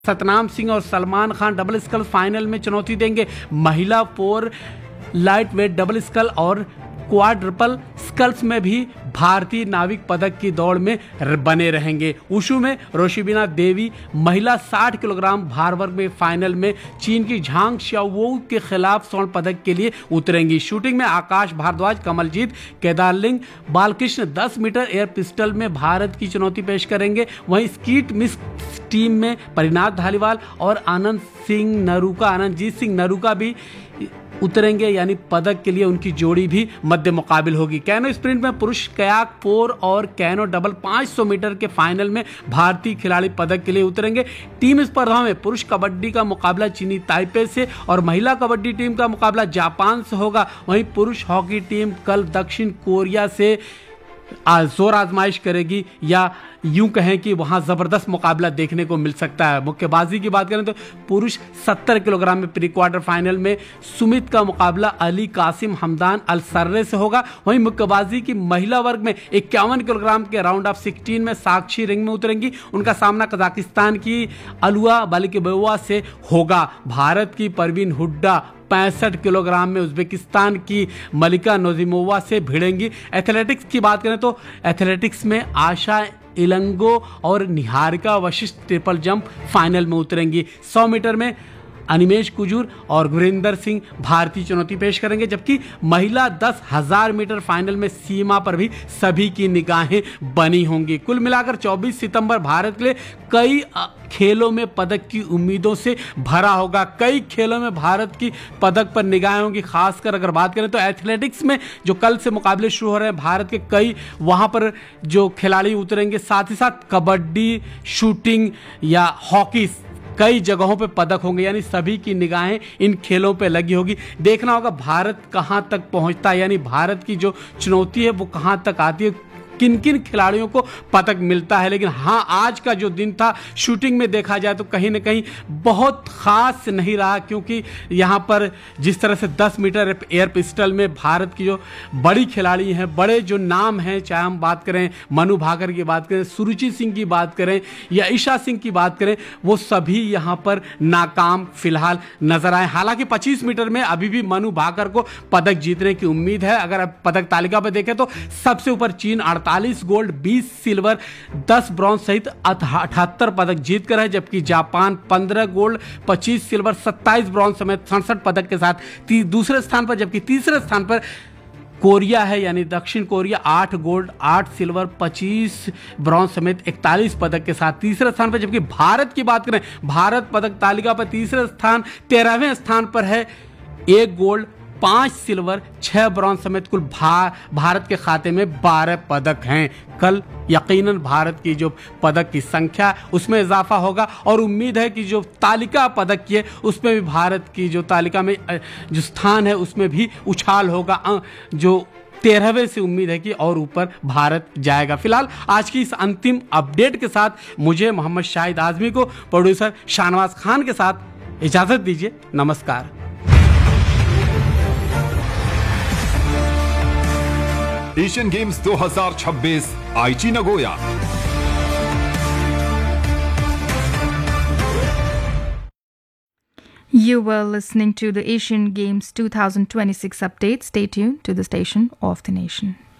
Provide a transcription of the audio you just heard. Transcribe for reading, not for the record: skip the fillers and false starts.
सतनाम सिंह और Salman Khan double school final में चुनौती देंगे। महिला 4 लाइट वेट डबल स्कल और क्वाड्रपल स्कल्स में भी भारतीय नाविक पदक की दौड़ में बने रहेंगे। वुशु में रोशिबिना देवी महिला 60 किलोग्राम भार वर्ग में फाइनल में चीन की झांग शाओवू के खिलाफ स्वर्ण पदक के लिए उतरेंगी। शूटिंग में आकाश Bhardwaj, Kamaljeet Kedarling, Balkrishna 10 metre air pistol में भारत की चुनौती पेश करेंगे। वहीं स्कीट मिक्स टीम में परिनाथ धालीवाल और आनंदजीत सिंह नरूका भी उतरेंगे, यानी पदक के लिए उनकी जोड़ी भी मध्य मुकाबिल होगी। कैनो स्प्रिंट में पुरुष कयाक 4 और कैनो डबल 500 मीटर के फाइनल में भारतीय खिलाड़ी पदक के लिए उतरेंगे। टीम स्पर्धाओं में पुरुष कबड्डी का मुकाबला चीनी ताइपे से और महिला कबड्डी टीम का मुकाबला जापान से होगा। वहीं पुरुष हॉकी टीम कल दक्षिण कोरिया से जोर आजमाइश करेगी, या यूं कहें कि वहां जबरदस्त मुकाबला देखने को मिल सकता है। मुक्केबाजी की बात करें तो पुरुष 70 किलोग्राम में प्री क्वार्टर फाइनल में सुमित का मुकाबला अली कासिम हमदान अल सर्रे से होगा। वहीं मुक्केबाजी की महिला वर्ग में 51 किलोग्राम के राउंड ऑफ 16 में साक्षी रिंग में उतरेंगी। उनका सामना कजाकिस्तान की अलुआ बालिकेबोवा से होगा। भारत की परवीन हुड्डा 65 किलोग्राम में उज्बेकिस्तान की मलिका नोजिमोवा से भिड़ेंगी। एथलेटिक्स की बात करें तो एथलेटिक्स में आशा इलंगो और Niharika Vashishtha triple jump final में उतरेंगी। 100 मीटर में अनिमेश कुजूर और गुरिंदर सिंह भारतीय चुनौती पेश करेंगे, जबकि महिला 10,000 मीटर फाइनल में सीमा पर भी सभी की निगाहें बनी होंगी। कुल मिलाकर 24 सितंबर भारत के लिए कई खेलों में पदक की उम्मीदों से भरा होगा। कई खेलों में भारत की पदक पर निगाहें होंगी। खासकर अगर बात करें तो एथलेटिक्स में जो कल से मुकाबले शुरू हो रहे हैं, भारत के कई वहां पर जो खिलाड़ी उतरेंगे, साथ ही साथ कबड्डी, शूटिंग या हॉकी कई जगहों पे पदक होंगे, यानी सभी की निगाहें इन खेलों पे लगी होगी। देखना होगा भारत कहां तक पहुंचता है, यानी भारत की जो चुनौती है वो कहां तक आती है, किन किन खिलाड़ियों को पदक मिलता है। लेकिन हाँ, आज का जो दिन था शूटिंग में देखा जाए तो कहीं ना कहीं बहुत खास नहीं रहा, क्योंकि यहाँ पर जिस तरह से 10 मीटर एयर पिस्टल में भारत की जो बड़ी खिलाड़ी हैं, बड़े जो नाम हैं, चाहे हम बात करें मनु भाकर की बात करें, सुरुचि सिंह की बात करें या ईशा सिंह की बात करें, वो सभी यहाँ पर नाकाम फिलहाल नजर आए। हालांकि 25 मीटर में अभी भी मनु भाकर को पदक जीतने की उम्मीद है। अगर आप पदक तालिका पर देखें तो सबसे ऊपर चीन 48 गोल्ड, 20 सिल्वर, 10 ब्रॉन्ज सहित 78 पदक जीतकर है, जबकि जापान 15 गोल्ड, 25 सिल्वर, 27 ब्रॉन्ज समेत 67 पदक के साथ दूसरे स्थान पर, जबकि तीसरे स्थान पर कोरिया है, यानी दक्षिण कोरिया 8 गोल्ड, 8 सिल्वर, 25 ब्रॉन्ज समेत 41 पदक के साथ तीसरे स्थान पर। जबकि भारत की बात करें, भारत पदक तालिका पर तीसरे स्थान 13वें स्थान पर है, 1 गोल्ड, 5 सिल्वर, 6 ब्रॉन्ज समेत कुल भारत के खाते में 12 पदक हैं। कल यकीनन भारत की जो पदक की संख्या उसमें इजाफा होगा और उम्मीद है कि जो तालिका पदक की है उसमें भी भारत की जो तालिका में जो स्थान है उसमें भी उछाल होगा। जो 13वें से उम्मीद है कि और ऊपर भारत जाएगा। फिलहाल आज की इस अंतिम अपडेट के साथ मुझे मोहम्मद शाहिद आजमी को प्रोड्यूसर शाहनवाज खान के साथ इजाजत दीजिए। नमस्कार। एशियन गेम्स 2026 आईची Nagoya. You were listening to the Asian Games 2026 update. Stay tuned to the station of the nation.